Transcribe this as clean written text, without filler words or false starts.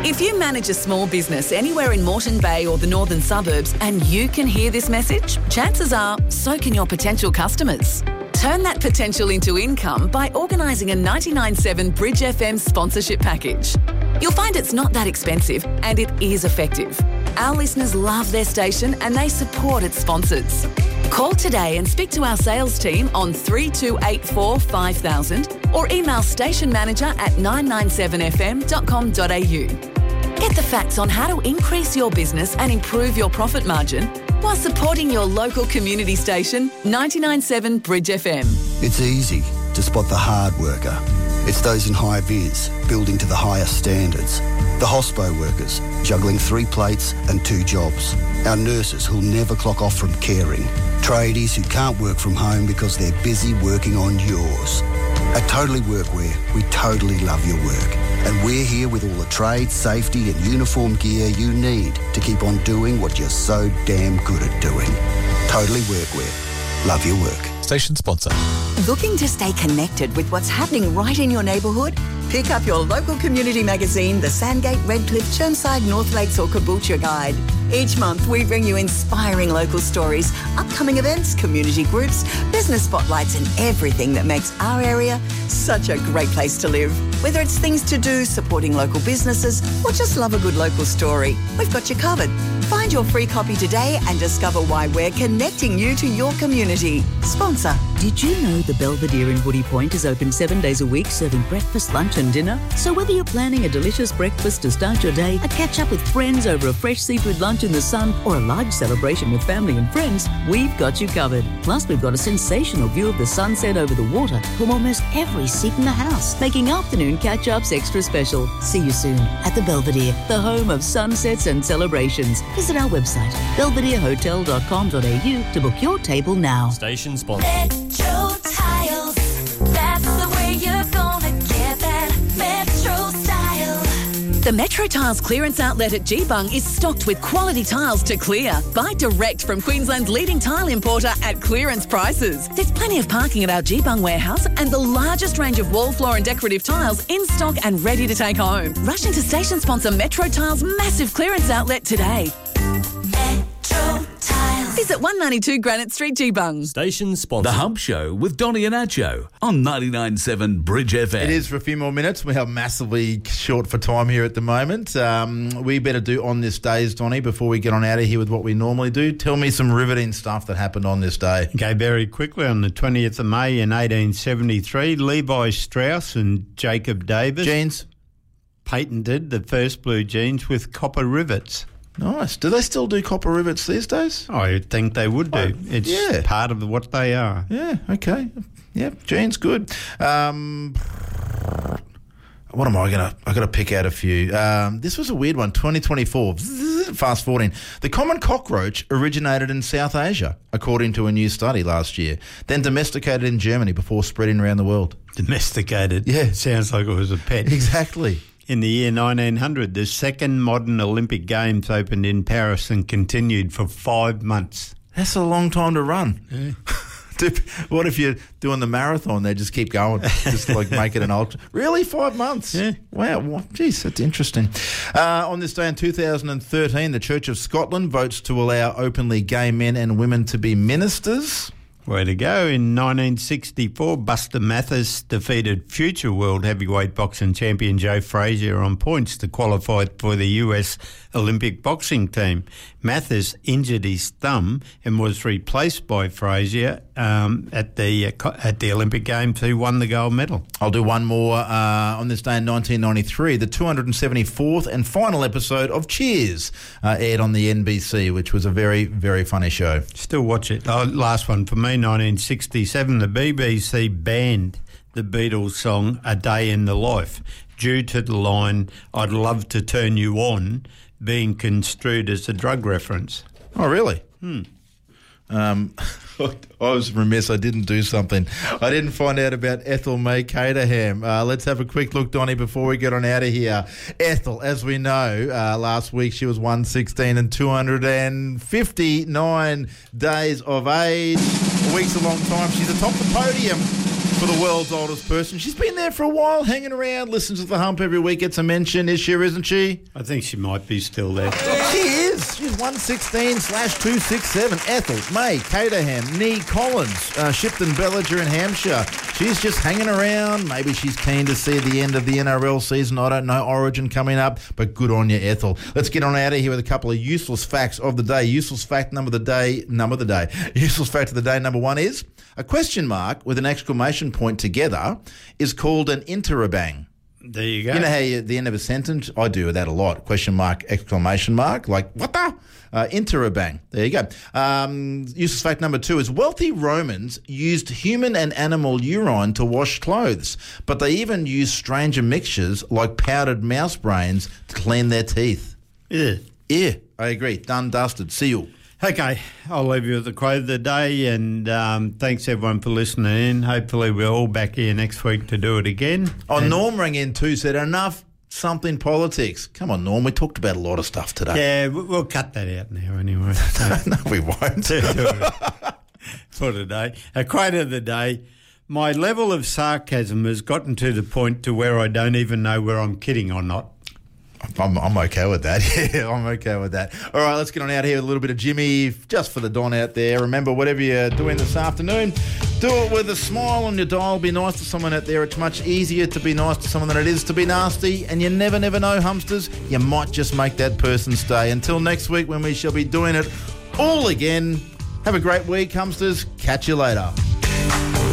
If you manage a small business anywhere in Moreton Bay or the northern suburbs and you can hear this message, chances are so can your potential customers. Turn that potential into income by organising a 99.7 Bridge FM sponsorship package. You'll find it's not that expensive and it is effective. Our listeners love their station and they support its sponsors. Call today and speak to our sales team on 3284 5000 or email stationmanager@997fm.com.au. Get the facts on how to increase your business and improve your profit margin while supporting your local community station, 99.7 Bridge FM. It's easy to spot the hard worker. It's those in high vis, building to the highest standards. The hospo workers, juggling 3 plates and 2 jobs. Our nurses who'll never clock off from caring. Tradies who can't work from home because they're busy working on yours. At Totally Workwear, we totally love your work. And we're here with all the trade, safety and uniform gear you need to keep on doing what you're so damn good at doing. Totally Workwear. Love your work. Station sponsor. Looking to stay connected with what's happening right in your neighbourhood? Pick up your local community magazine, the Sandgate, Redcliffe, Chermside, North Lakes or Caboolture Guide. Each month we bring you inspiring local stories, upcoming events, community groups, business spotlights and everything that makes our area such a great place to live. Whether it's things to do, supporting local businesses or just love a good local story, we've got you covered. Find your free copy today and discover why we're connecting you to your community. Sponsor. Did you know the Belvedere in Woody Point is open 7 days a week, serving breakfast, lunch and dinner? So whether you're planning a delicious breakfast to start your day, a catch-up with friends over a fresh seafood lunch in the sun, or a large celebration with family and friends, we've got you covered. Plus, we've got a sensational view of the sunset over the water from almost every seat in the house, making afternoon catch-ups extra special. See you soon at the Belvedere, the home of sunsets and celebrations. Visit our website, belvederehotel.com.au to book your table now. Station sponsor. Metro Tiles. That's the way you're gonna get that Metro style. The Metro Tiles clearance outlet at Geebung is stocked with quality tiles to clear. Buy direct from Queensland's leading tile importer at clearance prices. There's plenty of parking at our Geebung warehouse and the largest range of wall, floor and decorative tiles in stock and ready to take home. Rush into station sponsor Metro Tiles' massive clearance outlet today. Metro Tiles. Visit 192 Granite Street, Geebung. Station sponsor. The Hump Show with Donny and Acho on 99.7 Bridge FM. It is for a few more minutes. We are massively short for time here at the moment. We better do On This Days, Donny, before we get on out of here with what we normally do. Tell me some riveting stuff that happened on this day. Okay, very quickly, on the 20th of May in 1873, Levi Strauss and Jacob Davis Jeans. patented the first blue jeans with copper rivets. Nice. Do they still do copper rivets these days? I think they would do. It's yeah. part of what they are. Yeah, okay. Yep, jeans, good. What am I got to pick out a few. This was a weird one, 2024. Fast forwarding. The common cockroach originated in South Asia, according to a new study last year, then domesticated in Germany before spreading around the world. Domesticated? Yeah. Sounds like it was a pet. Exactly. In the year 1900, the second modern Olympic Games opened in Paris and continued for 5 months. That's a long time to run. Yeah. What if you're doing the marathon? They just keep going, just like make it an ultra. Really, 5 months? Yeah. Wow. Geez, that's interesting. On this day in 2013, the Church of Scotland votes to allow openly gay men and women to be ministers. Way to go. In 1964, Buster Mathis defeated future world heavyweight boxing champion Joe Frazier on points to qualify for the US Olympic boxing team. Mathis injured his thumb and was replaced by Frazier at the Olympic Games, who won the gold medal. I'll do one more. On this day in 1993, the 274th and final episode of Cheers aired on the NBC, which was a very, very funny show. Still watch it. Last one for me, 1967, the BBC banned the Beatles song A Day in the Life due to the line, I'd love to turn you on, being construed as a drug reference. Oh, really? I was remiss. I didn't do something. I didn't find out about Ethel May Caterham. Let's have a quick look, Donny, before we get on out of here. Ethel, as we know, last week she was 116 and 259 days of age. A week's a long time. She's atop the podium for the world's oldest person. She's been there for a while, hanging around, listens to The Hump every week, gets a mention. Is she or isn't she? I think she might be still there. She is. She's 116/267. Ethel May Caterham, Nee Collins, Shipton Bellinger in Hampshire. She's just hanging around. Maybe she's keen to see the end of the NRL season. I don't know. Origin coming up, but good on you, Ethel. Let's get on out of here with a couple of useless facts of the day. Useless fact number of the day. Useless fact of the day number one is a question mark with an exclamation point together is called an interrobang. There you go. You know how at the end of a sentence, I do that a lot, question mark, exclamation mark, like, what the? Interrobang. There you go. Useless fact number two is wealthy Romans used human and animal urine to wash clothes, but they even used stranger mixtures like powdered mouse brains to clean their teeth. Yeah. Yeah, I agree. Done, dusted. See you. Okay, I'll leave you with the quote of the day, and thanks everyone for listening in. Hopefully we're all back here next week to do it again. Oh, Norm rang in too, said enough something politics. Come on, Norm, we talked about a lot of stuff today. Yeah, we'll cut that out now anyway. No, we won't. For today. A quote of the day, my level of sarcasm has gotten to the point to where I don't even know where I'm kidding or not. I'm okay with that. Yeah, I'm okay with that. All right, let's get on out here with a little bit of Jimmy, just for the Don out there. Remember, whatever you're doing this afternoon, do it with a smile on your dial. Be nice to someone out there. It's much easier to be nice to someone than it is to be nasty. And you never know, Humpsters. You might just make that person stay. Until next week when we shall be doing it all again. Have a great week, Humpsters. Catch you later.